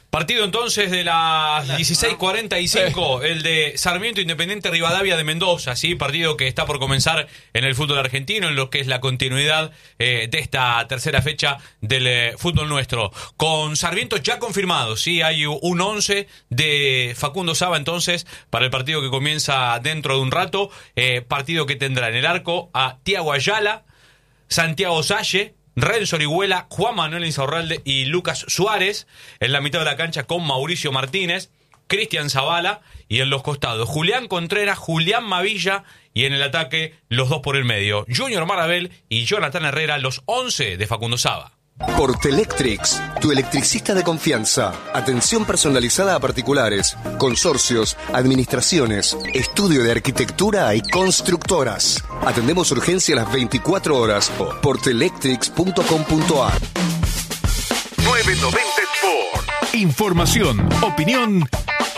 Partido entonces de las 16:45, el de Sarmiento Independiente Rivadavia de Mendoza, ¿sí? Partido que está por comenzar en el fútbol argentino, en lo que es la continuidad de esta tercera fecha del fútbol nuestro. Con Sarmiento ya confirmado, ¿sí? Hay un 11 de Facundo Saba entonces para el partido que comienza dentro de un rato. Partido que tendrá en el arco a Thiago Ayala, Santiago Salle, Renzo Orihuela, Juan Manuel Insaurralde y Lucas Suárez. En la mitad de la cancha con Mauricio Martínez, Cristian Zavala, y en los costados Julián Contreras, Julián Mavilla, y en el ataque los dos por el medio, Junior Marabel y Jonathan Herrera, los 11 de Facundo Saba. Portelectrics, tu electricista de confianza. Atención personalizada a particulares, consorcios, administraciones, estudio de arquitectura y constructoras. Atendemos urgencia a las 24 horas. Portelectrics.com.ar. 990 Sport. Información, opinión